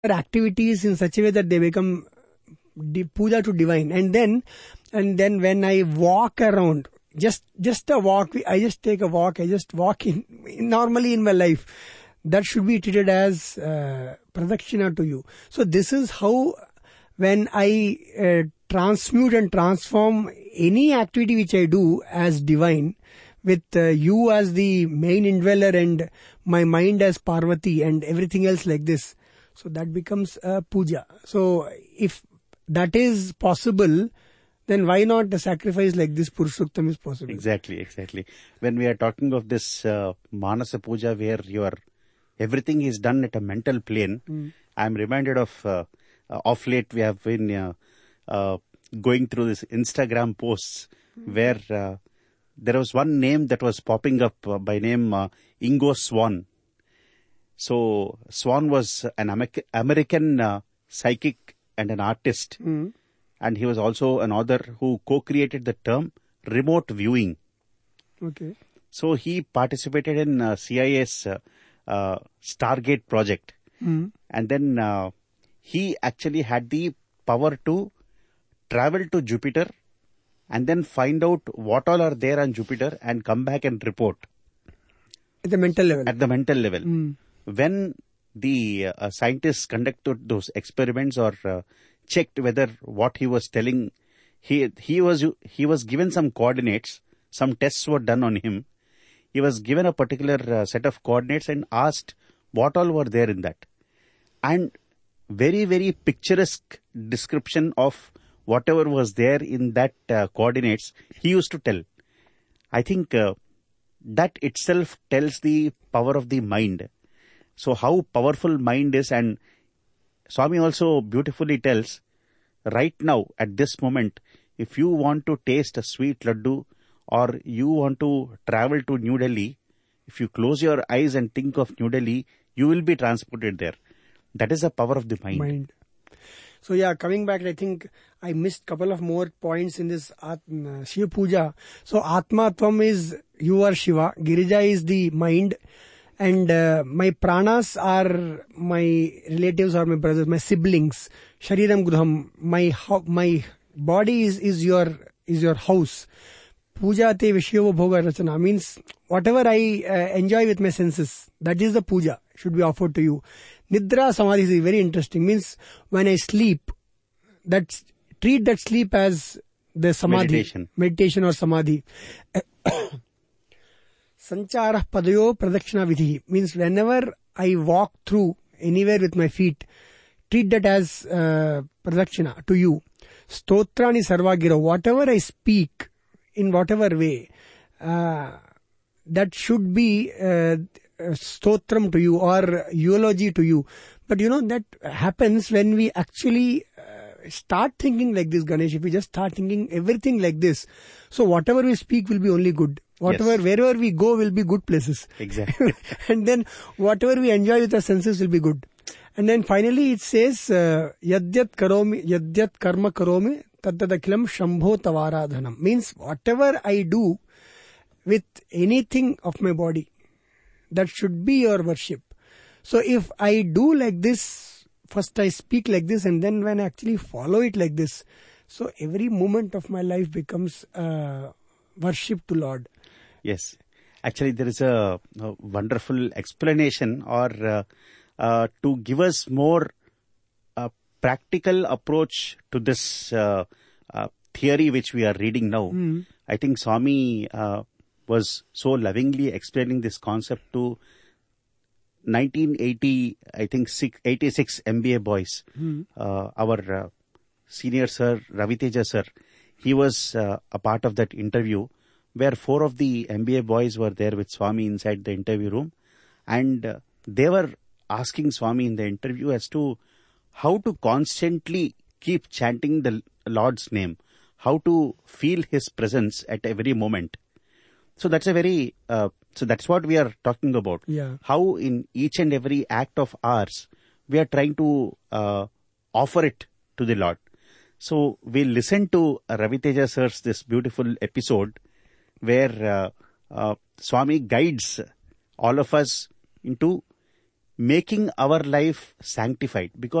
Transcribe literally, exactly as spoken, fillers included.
activities in such a way that they become di- puja to divine. And then, and then when I walk around, just just a walk, I just take a walk, I just walk in normally in my life, that should be treated as uh, pradakshina to you. So this is how, when I uh, transmute and transform any activity which I do as divine, with uh, you as the main indweller and my mind as Parvati and everything else like this, so that becomes a puja. So if that is possible, then why not a sacrifice like this Purushottam is possible? Exactly, exactly. When we are talking of this uh, Manasa Puja, where you are, everything is done at a mental plane, mm. I am reminded of, uh, uh, of late we have been uh, uh, going through this Instagram posts mm. where uh, there was one name that was popping up uh, by name uh, Ingo Swann. So Swann was an Amer- American uh, psychic and an artist. Mm. And he was also an author who co-created the term remote viewing. Okay. So he participated in uh, C I A's uh, uh, Stargate project. Mm. And then uh, he actually had the power to travel to Jupiter and then find out what all are there on Jupiter and come back and report. At the mental level. At the mental level. Mm. When the uh, scientists conducted those experiments or uh, checked whether what he was telling, he he was he was given some coordinates, some tests were done on him. He was given a particular uh, set of coordinates and asked what all were there in that. And very, very picturesque description of whatever was there in that uh, coordinates, he used to tell. I think uh, that itself tells the power of the mind. So how powerful mind is, and Swami also beautifully tells, right now, at this moment, if you want to taste a sweet laddu or you want to travel to New Delhi, if you close your eyes and think of New Delhi, you will be transported there. That is the power of the mind. Mind. So yeah, coming back, I think I missed couple of more points in this Atma, Shiva Puja. So Atma Tvam is, you are Shiva, Girija is the mind, and uh, my pranas are my relatives or my brothers, my siblings. Shariram Graham, my my body is, is your is your house. Puja te Vishyo Bhoga Rachana means whatever I uh, enjoy with my senses, that is the puja should be offered to you. Nidra Samadhi is very interesting. Means when I sleep, that treat that sleep as the samadhi, meditation, meditation or samadhi. Sanchara padayo pradakshina vidhi means whenever I walk through anywhere with my feet, treat that as uh, pradakshina to you. Stotrani sarvagira, whatever I speak in whatever way, uh, that should be uh, stotram to you or eulogy to you. But you know, that happens when we actually uh, start thinking like this, Ganesh. If we just start thinking everything like this, so whatever we speak will be only good. Whatever, yes. Wherever we go will be good places. Exactly. And then whatever we enjoy with our senses will be good. And then finally it says, uh, yadyat karomi, yadyat karma karomi, tattadakilam shambho tavaradhanam. Means whatever I do with anything of my body, that should be your worship. So if I do like this, first I speak like this, and then when I actually follow it like this, so every moment of my life becomes uh, worship to Lord. Yes. Actually, there is a, a wonderful explanation or uh, uh, to give us more uh, practical approach to this uh, uh, theory which we are reading now. Mm. I think Swami uh, was so lovingly explaining this concept to nineteen eighty, I think eighty-six M B A boys. Mm. Uh, our uh, senior sir, Ravi Teja sir, he was uh, a part of that interview where four of the M B A boys were there with Swami inside the interview room, and uh, they were asking Swami in the interview as to how to constantly keep chanting the Lord's name, how to feel His presence at every moment. So that's a very, uh, so that's what we are talking about. Yeah. How in each and every act of ours, we are trying to uh, offer it to the Lord. So we listen to uh, Ravi Teja sir's this beautiful episode where uh, uh, Swami guides all of us into making our life sanctified, because